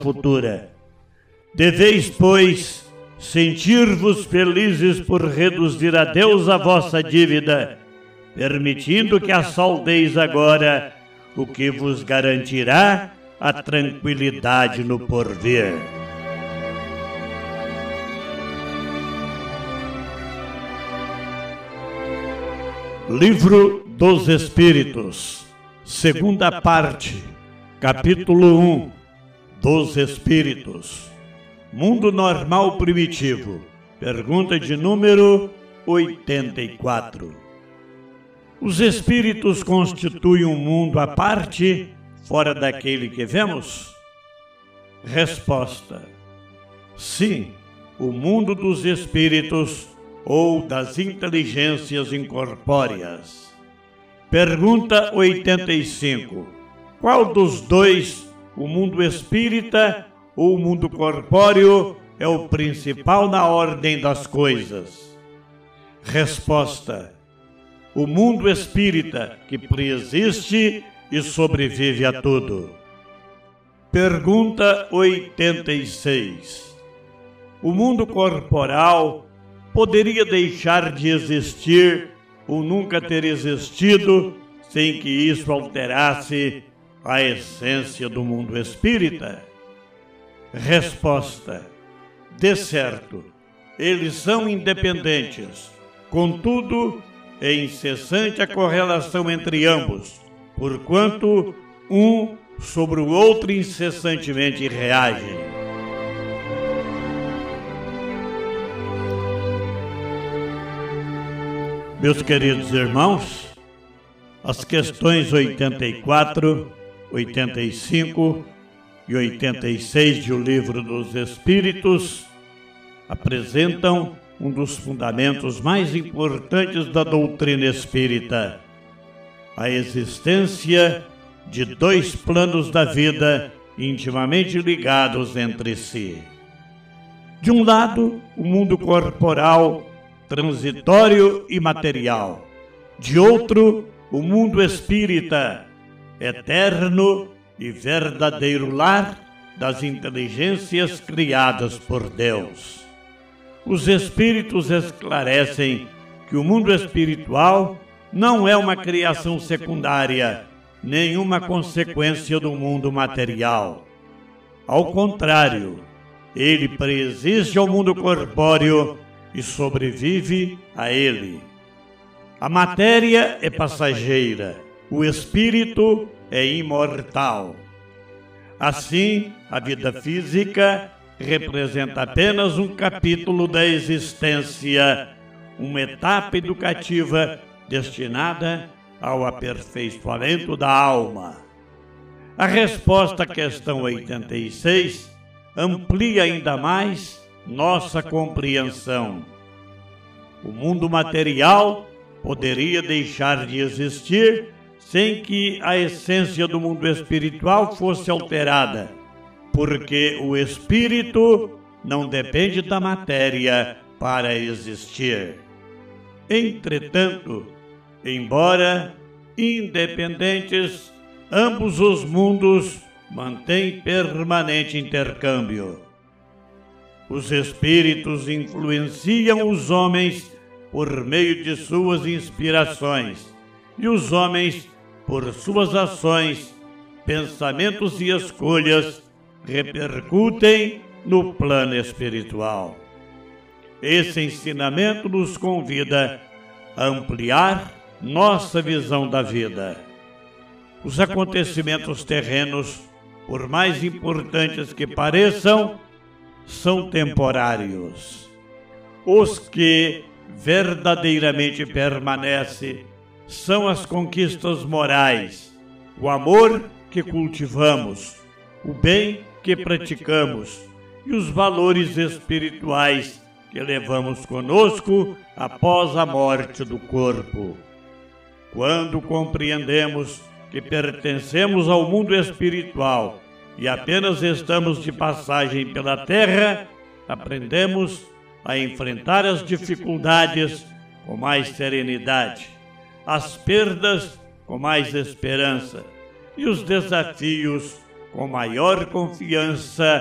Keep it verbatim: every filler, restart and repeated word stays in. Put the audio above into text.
futura. Deveis, pois, sentir-vos felizes por reduzir a Deus a vossa dívida, permitindo que a saldeis agora, o que vos garantirá a tranquilidade no porvir. Livro dos Espíritos, segunda parte, capítulo um, dos Espíritos. Mundo normal primitivo, pergunta de número oitenta e quatro. Os espíritos constituem um mundo à parte, fora daquele que vemos? Resposta: sim, o mundo dos espíritos ou das inteligências incorpóreas. Pergunta oitenta e cinco. Qual dos dois, o mundo espírita ou o mundo corpóreo, é o principal na ordem das coisas? Resposta: o mundo espírita, que preexiste e sobrevive a tudo. Pergunta oitenta e seis. O mundo corporal poderia deixar de existir ou nunca ter existido sem que isso alterasse a essência do mundo espírita? Resposta: de certo, eles são independentes, contudo, é incessante a correlação entre ambos, porquanto um sobre o outro incessantemente reagem. Meus queridos irmãos, as questões oitenta e quatro, oitenta e cinco e oitenta e seis de O Livro dos Espíritos apresentam um dos fundamentos mais importantes da doutrina espírita: a existência de dois planos da vida intimamente ligados entre si. De um lado, o mundo corporal, transitório e material. De outro, o mundo espírita, eterno e verdadeiro lar das inteligências criadas por Deus. Os espíritos esclarecem que o mundo espiritual não é uma criação secundária, nenhuma consequência do mundo material. Ao contrário, ele preexiste ao mundo corpóreo e sobrevive a ele. A matéria é passageira, o espírito é imortal. Assim, a vida física representa apenas um capítulo da existência, uma etapa educativa destinada ao aperfeiçoamento da alma. A resposta à questão oitenta e seis amplia ainda mais nossa compreensão. O mundo material poderia deixar de existir sem que a essência do mundo espiritual fosse alterada, porque o espírito não depende da matéria para existir. Entretanto, embora independentes, ambos os mundos mantêm permanente intercâmbio. Os espíritos influenciam os homens por meio de suas inspirações, e os homens, por suas ações, pensamentos e escolhas, repercutem no plano espiritual. Esse ensinamento nos convida a ampliar nossa visão da vida. Os acontecimentos terrenos, por mais importantes que pareçam, são temporários. Os que verdadeiramente permanecem são as conquistas morais, o amor que cultivamos, o bem que praticamos e os valores espirituais que levamos conosco após a morte do corpo. Quando compreendemos que pertencemos ao mundo espiritual e apenas estamos de passagem pela terra, aprendemos a enfrentar as dificuldades com mais serenidade, as perdas com mais esperança e os desafios com maior confiança